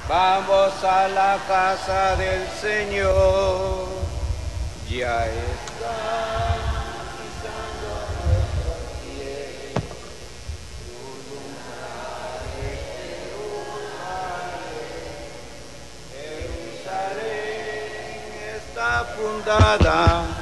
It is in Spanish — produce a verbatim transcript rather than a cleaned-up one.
Vamos a la casa del Señor, ya está pisando nuestros pies. Sus lugares, Jerusalén, Jerusalén está fundada